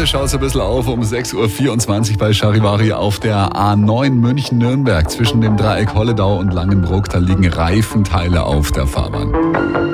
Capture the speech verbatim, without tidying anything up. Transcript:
Heute schaut es ein bisschen auf um sechs Uhr vierundzwanzig bei Charivari auf der A neun München-Nürnberg. Zwischen dem Dreieck Holledau und Langenbruck, da liegen Reifenteile auf der Fahrbahn.